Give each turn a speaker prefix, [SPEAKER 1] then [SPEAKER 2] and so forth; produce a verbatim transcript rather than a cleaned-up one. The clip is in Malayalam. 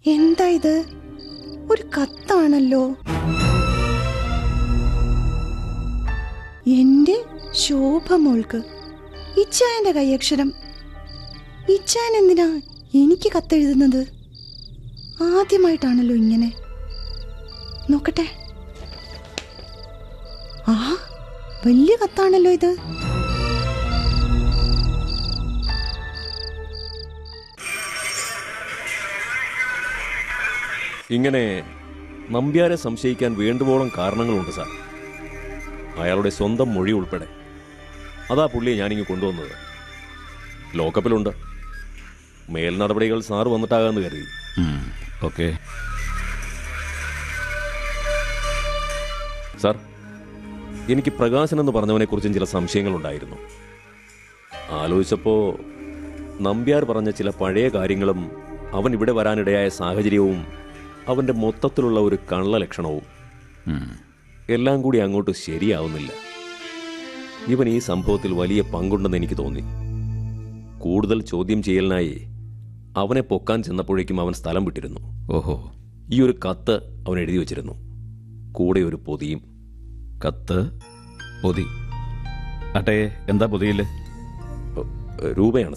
[SPEAKER 1] എന്താ ഇത്? ഒരു കത്താണല്ലോ. എന്റെ ശോഭമോൾക്ക് ഇച്ചായന്റെ കൈയക്ഷരം. ഇച്ചായൻ എന്തിനാ എനിക്ക് കത്തെഴുതുന്നത്? ആദ്യമായിട്ടാണല്ലോ ഇങ്ങനെ. നോക്കട്ടെ. ആ, വലിയ കത്താണല്ലോ ഇത്.
[SPEAKER 2] ഇങ്ങനെ നമ്പ്യാരെ സംശയിക്കാൻ വേണ്ടുവോളം കാരണങ്ങളുണ്ട് സാർ. അയാളുടെ സ്വന്തം മൊഴി ഉൾപ്പെടെ. അതാ പുള്ളിയെ ഞാനിങ്ങ് കൊണ്ടുവന്നത്. ലോക്കപ്പിലുണ്ട്. മേൽ നടപടികൾ സാർ വന്നിട്ടാകാന്ന് കരുതി.
[SPEAKER 3] ഓക്കെ
[SPEAKER 2] സാർ, എനിക്ക് പ്രകാശൻ എന്ന് പറഞ്ഞവനെക്കുറിച്ചും ചില സംശയങ്ങളുണ്ടായിരുന്നു. ആലോചിച്ചപ്പോൾ നമ്പ്യാർ പറഞ്ഞ ചില പഴയ കാര്യങ്ങളും അവൻ ഇവിടെ വരാനിടയായ സാഹചര്യവും അവൻ്റെ മൊത്തത്തിലുള്ള ഒരു കള്ള ലക്ഷണവും എല്ലാം കൂടി അങ്ങോട്ട് ശരിയാവുന്നില്ല. ഇവൻ ഈ സംഭവത്തിൽ വലിയ പങ്കുണ്ടെന്ന് എനിക്ക് തോന്നി. കൂടുതൽ ചോദ്യം ചെയ്യലിനായി അവനെ പൊക്കാൻ ചെന്നപ്പോഴേക്കും അവൻ സ്ഥലം വിട്ടിരുന്നു.
[SPEAKER 3] ഓഹോ.
[SPEAKER 2] ഈ ഒരു കത്ത് അവൻ എഴുതി വച്ചിരുന്നു, കൂടെ ഒരു പൊതിയും.
[SPEAKER 3] കത്ത്, പൊതി. അട്ടെ, എന്താ പൊതിയില്?
[SPEAKER 2] രൂപയാണ്